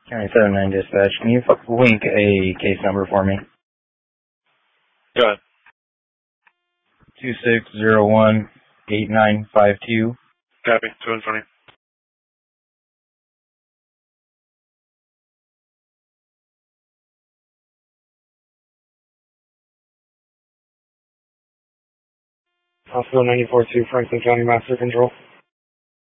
County 79 Dispatch, can you link a case number for me? Go ahead. 2601-8952. Copy. 220. Hospital 94-2, Franklin County Master Control.